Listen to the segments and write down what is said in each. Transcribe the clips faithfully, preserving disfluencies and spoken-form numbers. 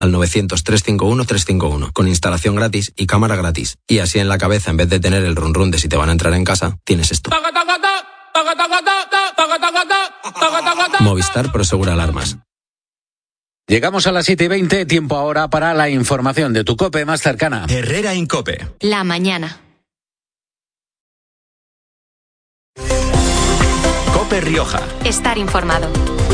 al novecientos, trescientos cincuenta y uno, trescientos cincuenta y uno, con instalación gratis y cámara gratis. Y así en la cabeza, en vez de tener el run run de si te van a entrar en casa, tienes esto. Movistar Prosegura Alarmas. Llegamos a las siete y veinte, tiempo ahora para la información de tu COPE más cercana. Herrera Incope. La mañana. COPE Rioja. Estar informado.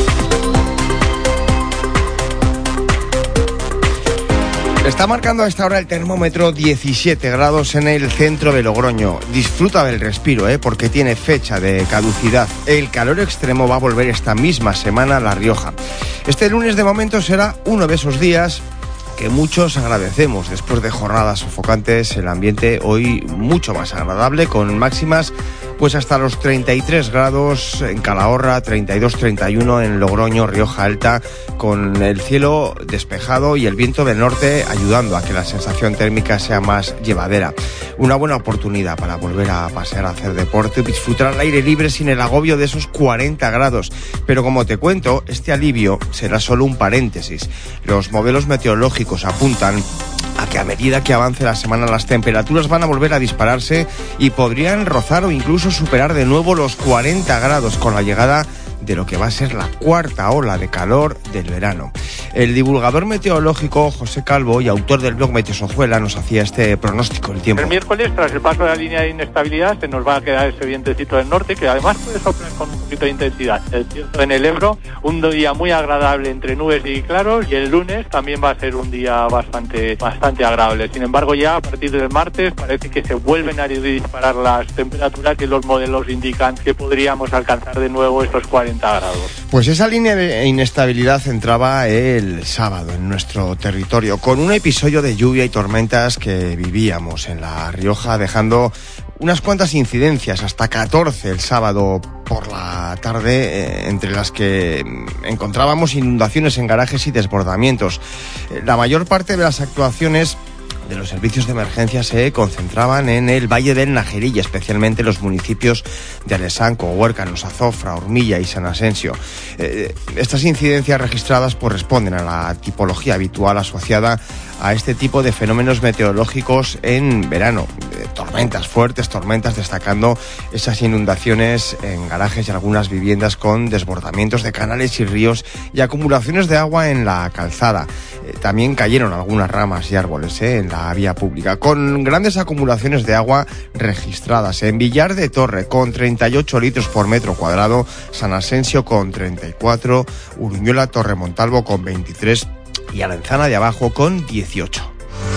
Está marcando a esta hora el termómetro diecisiete grados en el centro de Logroño. Disfruta del respiro, ¿eh? Porque tiene fecha de caducidad. El calor extremo va a volver esta misma semana a La Rioja. Este lunes de momento será uno de esos días que muchos agradecemos. Después de jornadas sofocantes, el ambiente hoy mucho más agradable, con máximas pues hasta los treinta y tres grados en Calahorra, treinta y dos, treinta y uno en Logroño, Rioja Alta, con el cielo despejado y el viento del norte ayudando a que la sensación térmica sea más llevadera. Una buena oportunidad para volver a pasear, a hacer deporte y disfrutar al aire libre sin el agobio de esos cuarenta grados. Pero como te cuento, este alivio será solo un paréntesis. Los modelos meteorológicos apuntan a que a medida que avance la semana las temperaturas van a volver a dispararse y podrían rozar o incluso superar de nuevo los cuarenta grados con la llegada de lo que va a ser la cuarta ola de calor del verano. El divulgador meteorológico José Calvo y autor del blog Meteosozuela nos hacía este pronóstico del tiempo. El miércoles, tras el paso de la línea de inestabilidad, se nos va a quedar ese vientecito del norte que además puede soplar con un poquito de intensidad. El cierto en el Ebro, un día muy agradable entre nubes y claros, y el lunes también va a ser un día bastante, bastante agradable. Sin embargo, ya a partir del martes parece que se vuelven a disparar las temperaturas y los modelos indican que podríamos alcanzar de nuevo estos cuarenta grados. Pues esa línea de inestabilidad entraba el sábado en nuestro territorio con un episodio de lluvia y tormentas que vivíamos en La Rioja, dejando unas cuantas incidencias, hasta catorce el sábado por la tarde, eh, entre las que encontrábamos inundaciones en garajes y desbordamientos. La mayor parte de las actuaciones de los servicios de emergencia se concentraban en el Valle del Najerilla, especialmente los municipios de Alesanco, Huércanos, Azofra, Hormilla y San Asensio. Eh, estas incidencias registradas pues responden a la tipología habitual asociada a este tipo de fenómenos meteorológicos en verano. Eh, tormentas fuertes, tormentas, destacando esas inundaciones en garajes y algunas viviendas con desbordamientos de canales y ríos y acumulaciones de agua en la calzada. Eh, también cayeron algunas ramas y árboles eh, en la vía pública, con grandes acumulaciones de agua registradas en Villar de Torre con treinta y ocho litros por metro cuadrado, San Asensio con treinta y cuatro, Uruñuela, Torre Montalvo con veintitrés y Arenzana de Abajo con dieciocho.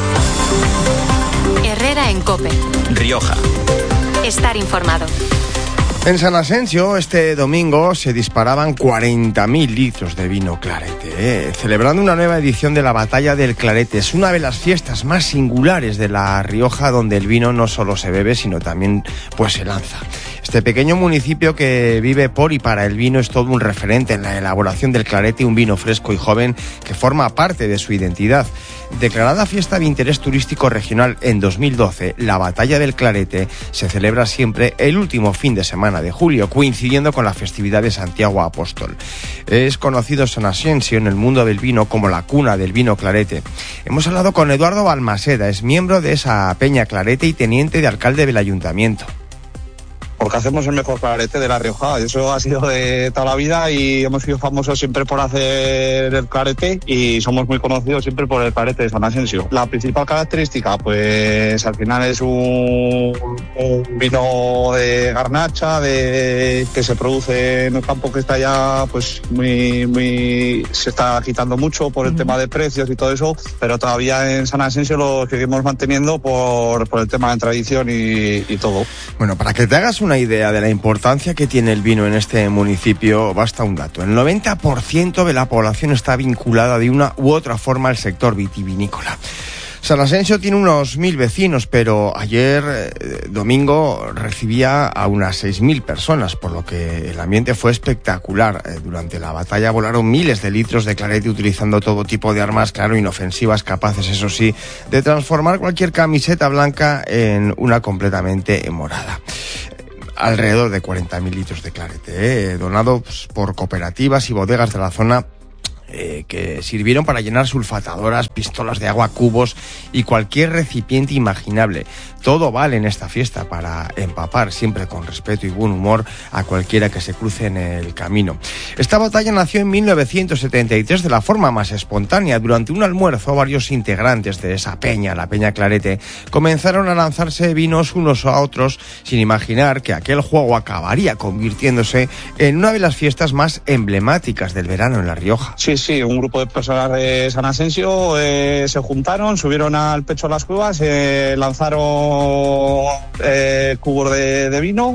Herrera en COPE. Rioja. Estar informado. En San Asensio este domingo se disparaban cuarenta mil litros de vino Clarete, ¿eh? celebrando una nueva edición de la Batalla del Clarete. Es una de las fiestas más singulares de La Rioja, donde el vino no solo se bebe, sino también pues se lanza. Este pequeño municipio que vive por y para el vino es todo un referente en la elaboración del Clarete, un vino fresco y joven que forma parte de su identidad. Declarada fiesta de interés turístico regional en dos mil doce, la Batalla del Clarete se celebra siempre el último fin de semana de julio, coincidiendo con la festividad de Santiago Apóstol. Es conocido San Asensio en el mundo del vino como la cuna del vino Clarete. Hemos hablado con Eduardo Balmaseda, es miembro de esa Peña Clarete y teniente de alcalde del ayuntamiento. Porque hacemos el mejor clarete de La Rioja, eso ha sido de toda la vida y hemos sido famosos siempre por hacer el clarete y somos muy conocidos siempre por el clarete de San Asensio. La principal característica, pues al final es un, un vino de garnacha, de, que se produce en un campo que está ya pues muy, muy, se está agitando mucho por el mm. tema de precios y todo eso, pero todavía en San Asensio lo seguimos manteniendo por, por el tema de tradición y, y todo. Bueno, para que te hagas una idea de la importancia que tiene el vino en este municipio, basta un dato. El noventa por ciento de la población está vinculada de una u otra forma al sector vitivinícola. San Asensio tiene unos mil vecinos, pero ayer, eh, domingo, recibía a unas seis mil personas, por lo que el ambiente fue espectacular. Eh, durante la batalla volaron miles de litros de clarete utilizando todo tipo de armas, claro, inofensivas, capaces, eso sí, de transformar cualquier camiseta blanca en una completamente morada. Alrededor de cuarenta mil litros de clarete, eh, donados por cooperativas y bodegas de la zona eh, que sirvieron para llenar sulfatadoras, pistolas de agua, cubos y cualquier recipiente imaginable. Todo vale en esta fiesta para empapar, siempre con respeto y buen humor, a cualquiera que se cruce en el camino. Esta batalla nació en mil novecientos setenta y tres de la forma más espontánea. Durante un almuerzo, varios integrantes de esa peña, la Peña Clarete, comenzaron a lanzarse vinos unos a otros sin imaginar que aquel juego acabaría convirtiéndose en una de las fiestas más emblemáticas del verano en La Rioja. Sí, sí, un grupo de personas de San Asensio eh, se juntaron, subieron al pecho de las cuevas, eh, lanzaron eh, cubos de, de vino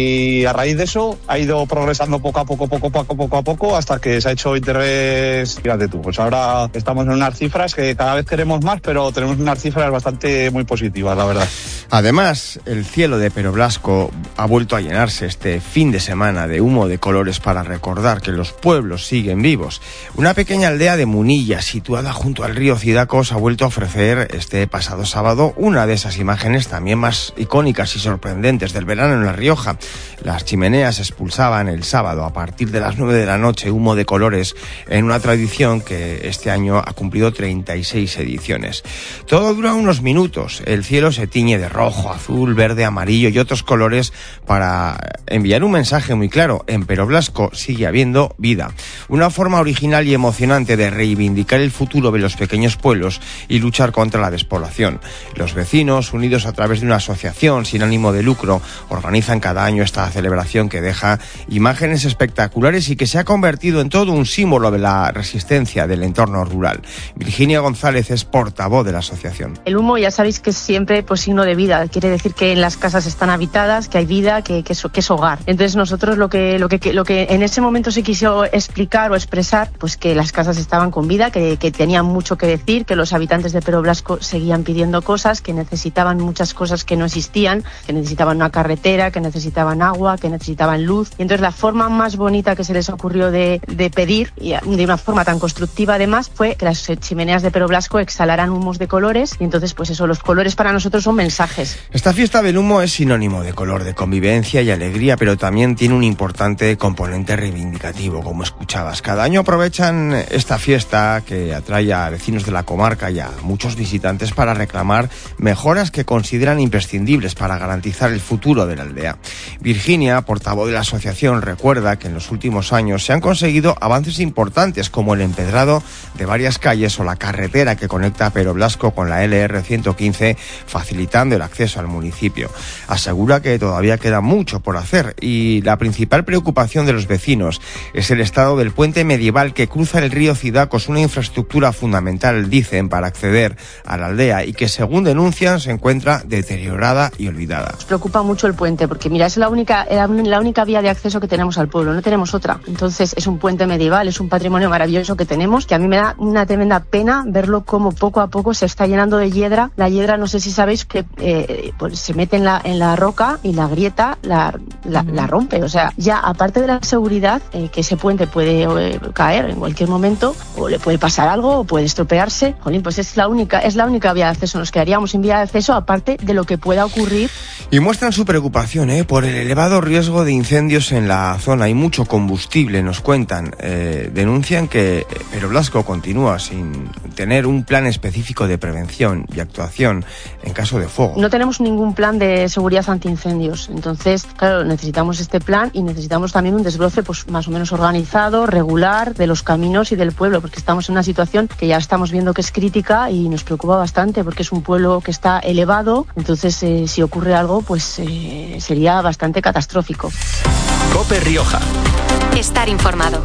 y a raíz de eso ha ido progresando poco a poco, poco a poco, poco a poco, hasta que se ha hecho interés. Fíjate tú, pues ahora estamos en unas cifras que cada vez queremos más, pero tenemos unas cifras bastante muy positivas, la verdad. Además, el cielo de Peroblasco ha vuelto a llenarse este fin de semana de humo de colores para recordar que los pueblos siguen vivos. Una pequeña aldea de Munilla, situada junto al río Cidacos, ha vuelto a ofrecer este pasado sábado una de esas imágenes también más icónicas y sorprendentes del verano en La Rioja. Las chimeneas expulsaban el sábado a partir de las nueve de la noche humo de colores en una tradición que este año ha cumplido treinta y seis ediciones. Todo dura unos minutos. El cielo se tiñe de rojo, azul, verde, amarillo y otros colores para enviar un mensaje muy claro: en Peroblasco sigue habiendo vida. Una forma original y emocionante de reivindicar el futuro de los pequeños pueblos y luchar contra la despoblación. Los vecinos, unidos a través de una asociación sin ánimo de lucro, organizan cada año esta celebración que deja imágenes espectaculares y que se ha convertido en todo un símbolo de la resistencia del entorno rural. Virginia González es portavoz de la asociación. El humo, ya sabéis que es siempre pues, signo de vida. Quiere decir que en las casas están habitadas, que hay vida, que, que, es, que es hogar. Entonces nosotros lo que, lo, que, lo que en ese momento se quiso explicar o expresar, pues que las casas estaban con vida, que, que tenían mucho que decir, que los habitantes de Peroblasco seguían pidiendo cosas, que necesitaban muchas cosas que no existían, que necesitaban una carretera, que necesitaban agua, que necesitaban luz. Y entonces la forma más bonita que se les ocurrió de, de pedir, y de una forma tan constructiva además, fue que las chimeneas de Peroblasco exhalaran humos de colores. Y entonces pues eso, los colores para nosotros son mensajes. Esta fiesta del humo es sinónimo de color, de convivencia y alegría, pero también tiene un importante componente reivindicativo, como escuchabas. Cada año aprovechan esta fiesta que atrae a vecinos de la comarca y a muchos visitantes para reclamar mejoras que consideran imprescindibles para garantizar el futuro de la aldea. Virginia, portavoz de la asociación, recuerda que en los últimos años se han conseguido avances importantes como el empedrado de varias calles o la carretera que conecta Peroblasco con la L R ciento quince, facilitando el acceso al municipio. Asegura que todavía queda mucho por hacer y la principal preocupación de los vecinos es el estado del puente medieval que cruza el río Cidacos, una infraestructura fundamental, dicen, para acceder a la aldea y que, según denuncian, se encuentra deteriorada y olvidada. Nos preocupa mucho el puente porque, mira, es la única, la única vía de acceso que tenemos al pueblo, no tenemos otra. Entonces es un puente medieval, es un patrimonio maravilloso que tenemos, que a mí me da una tremenda pena verlo como poco a poco se está llenando de hiedra. La hiedra, no sé si sabéis, que eh, pues se mete en la, en la roca y la grieta la, la, la rompe. O sea, ya aparte de la seguridad, eh, que ese puente puede eh, caer en cualquier momento, o le puede pasar algo, o puede estropearse. Jolín, pues es la única, es la única vía de acceso. Nos quedaríamos sin vía de acceso, aparte de lo que pueda ocurrir. Y muestran su preocupación ¿eh? por el elevado riesgo de incendios en la zona. Hay mucho combustible, nos cuentan. Eh, denuncian que Peroblasco continúa sin tener un plan específico de prevención y actuación en caso de fuego. No tenemos ningún plan de seguridad antiincendios. Entonces, claro, necesitamos este plan y necesitamos también un desbroce pues más o menos organizado, regular, de los caminos y del pueblo, porque estamos en una situación que ya estamos viendo que es crítica y nos preocupa bastante porque es un pueblo que está elevado. Entonces, eh, si ocurre algo, pues eh, sería bastante catastrófico. COPE Rioja. Estar informado.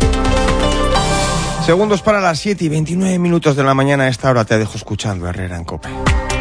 Segundos para las siete y veintinueve minutos de la mañana. A esta hora te dejo escuchando Herrera en COPE.